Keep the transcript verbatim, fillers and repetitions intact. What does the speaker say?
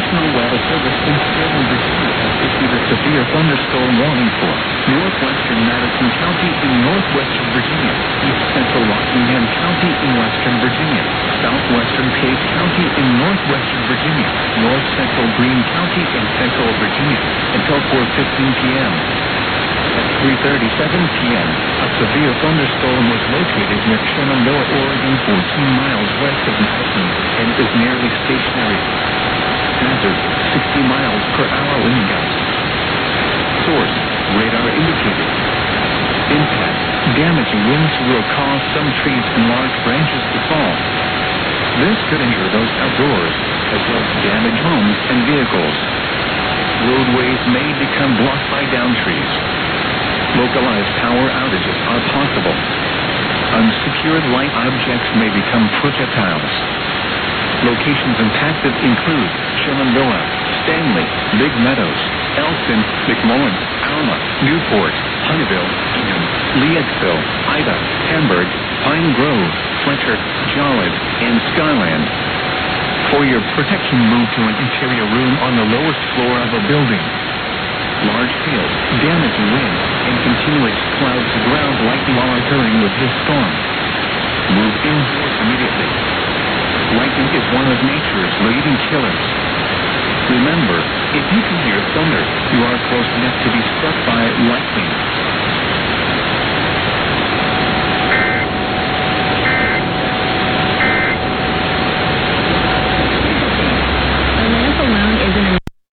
National Weather Service in Sterling, Virginia has issued a severe thunderstorm warning for northwestern Madison County in northwestern Virginia, east central Rockingham County in western Virginia, southwestern Page County in northwestern Virginia, north central Greene County in central Virginia, until four fifteen p m At three thirty-seven p m, a severe thunderstorm was located near Shenandoah, Oregon, fourteen miles west of Madison, and is nearly stationary. Hazard, sixty miles per hour wind gusts. Source, radar indicated. Impact, damaging winds will cause some trees and large branches to fall. This could injure those outdoors, as well as damage homes and vehicles. Roadways may become blocked by down trees. Localized power outages are possible. Unsecured light objects may become projectiles. Locations impacted include Shenandoah, Stanley, Big Meadows, Elston, McMullen, Alma, Newport, Honeyville, Hingham, Leadville, Ida, Hamburg, Pine Grove, Fletcher, Joliet, and Skyland. For your protection, move to an interior room on the lowest floor of a building. Large hail, damaging wind, and continuous cloud to ground lightning are occurring with this storm. Move indoors immediately. Lightning is one of nature's leading killers. Remember, if you can hear thunder, you are close enough to be struck by lightning.